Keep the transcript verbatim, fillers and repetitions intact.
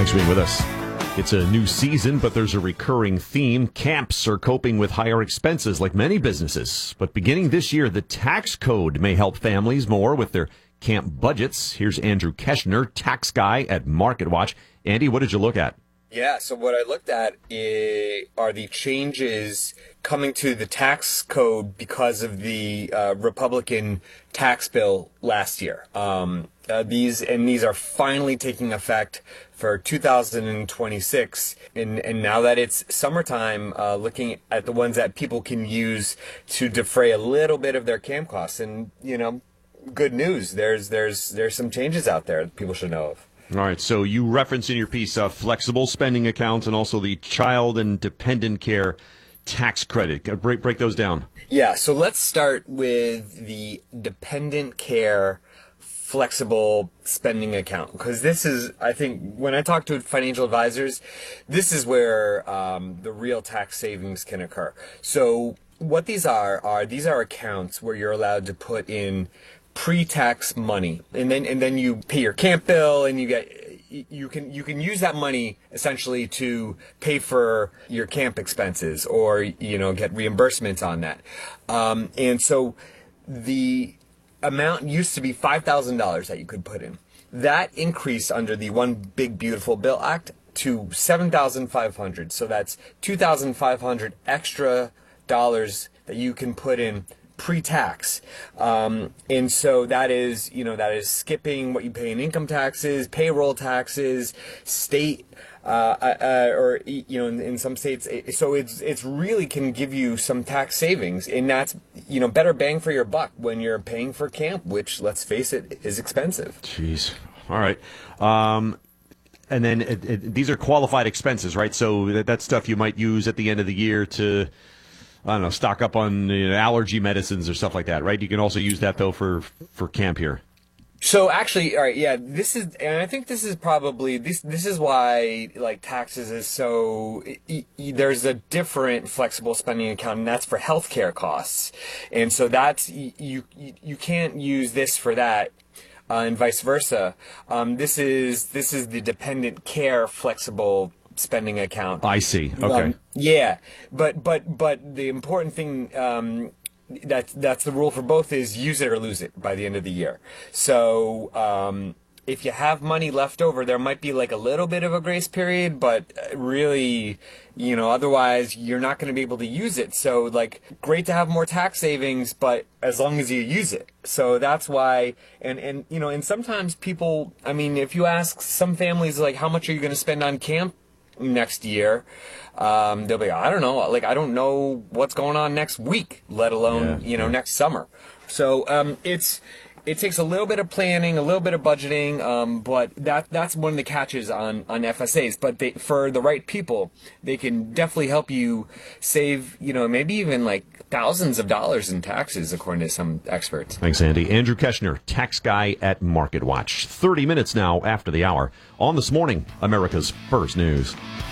Thanks for being with us. It's a new season, but there's a recurring theme. Camps are coping with higher expenses like many businesses. But beginning this year, the tax code may help families more with their camp budgets. Here's Andrew Keshner, tax guy at MarketWatch. Andy, what did you look at? Yeah, so what I looked at is, are the changes coming to the tax code because of the uh, Republican tax bill last year. Um, uh, these and these are finally taking effect for two thousand twenty-six, and and now that it's summertime, uh, looking at the ones that people can use to defray a little bit of their camp costs, and you know, good news. There's there's there's some changes out there that people should know of. All right, so you reference in your piece uh, flexible spending accounts and also the child and dependent care tax credit. Break, break those down. Yeah, so let's start with the dependent care flexible spending account, because this is, I think, when I talk to financial advisors, this is where um, the real tax savings can occur. So what these are, are these are accounts where you're allowed to put in pre-tax money, and then and then you pay your camp bill, and you get you can you can use that money essentially to pay for your camp expenses, or you know, get reimbursements on that. Um, and so the amount used to be five thousand dollars that you could put in. That increased under the One Big Beautiful Bill Act to seven thousand five hundred dollars. So that's two thousand five hundred dollars extra dollars that you can put in pre-tax. Um, and so that is, you know, that is skipping what you pay in income taxes, payroll taxes, state, uh, uh, or, you know, in, in some states. So it's, it's really can give you some tax savings, and that's, you know, better bang for your buck when you're paying for camp, which, let's face it, is expensive. Jeez. All right. Um, and then it, it, these are qualified expenses, right? So that, that's stuff you might use at the end of the year to, I don't know, stock up on you know, allergy medicines or stuff like that, right? You can also use that, though, for, for camp here. So actually, all right, yeah, this is, and I think this is probably, this this is why, like, taxes is so, y- y- there's a different flexible spending account, and that's for healthcare costs. And so that's, you, you, you can't use this for that. Uh, and vice versa. Um, this is this is the dependent care flexible spending account. I see. Okay. Um, yeah, but but but the important thing um, that that's the rule for both is use it or lose it by the end of the year. So um, if you have money left over, there might be like a little bit of a grace period, but really, you know, otherwise you're not going to be able to use it. So like, great to have more tax savings, but as long as you use it. So that's why, and, and, you know, and sometimes people, I mean, if you ask some families, like, how much are you going to spend on camp next year? Um, they'll be like, I don't know. Like, I don't know what's going on next week, let alone, yeah, you know, yeah. next summer. So, um, it's, It takes a little bit of planning, a little bit of budgeting, um, but that that's one of the catches on, on F S As. But they, for the right people, they can definitely help you save, you know, maybe even like thousands of dollars in taxes, according to some experts. Thanks, Andy. Andrew Keshner, tax guy at MarketWatch. thirty minutes now after the hour on This Morning, America's First News.